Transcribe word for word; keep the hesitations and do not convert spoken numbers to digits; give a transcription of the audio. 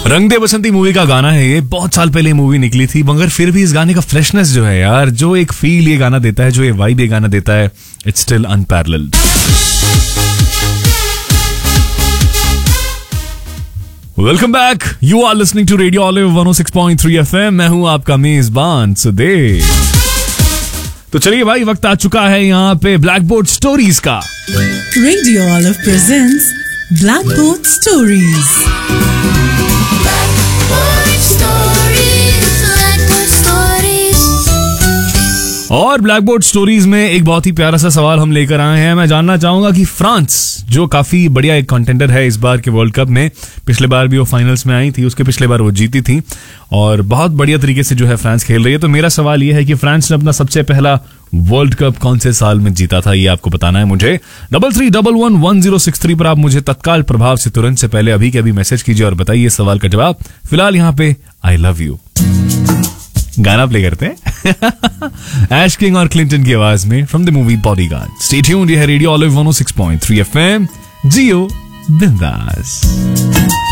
रंग दे बसंती मूवी का गाना है ये, बहुत साल पहले मूवी निकली थी, मगर फिर भी इस गाने का फ्रेशनेस जो है यार, जो एक फील ये गाना देता है, जो ये वाइब ये गाना देता है, it's still unparalleled. Welcome back, you are listening to radio olive one O six point three FM. मैं हूं आपका मेजबान सुदेव। तो चलिए भाई, वक्त आ चुका है यहाँ पे ब्लैक बोर्ड स्टोरीज का। Radio olive presents black board stories. और ब्लैक बोर्ड स्टोरीज में एक बहुत ही प्यारा सा सवाल हम लेकर आए हैं। मैं जानना चाहूंगा कि फ्रांस, जो काफी बढ़िया एक कंटेंडर है इस बार के वर्ल्ड कप में, पिछले बार भी वो फाइनल्स में आई थी, उसके पिछले बार वो जीती थी और बहुत बढ़िया तरीके से जो है फ्रांस खेल रही है। तो मेरा सवाल ये है कि फ्रांस ने अपना सबसे पहला वर्ल्ड कप कौन से साल में जीता था, ये आपको बताना है मुझे। Double three double one one zero six three पर आप मुझे तत्काल प्रभाव से तुरंत से पहले अभी के अभी मैसेज कीजिए और बताइए इस सवाल का जवाब। फिलहाल यहाँ पे आई लव यू गाना प्ले करते हैं ऐश किंग और क्लिंटन की आवाज में from the movie bodyguard. Stay tuned, ये है रेडियो ऑलिव वन ओ सिक्स पॉइंट थ्री एफएम। जियो बिंदास।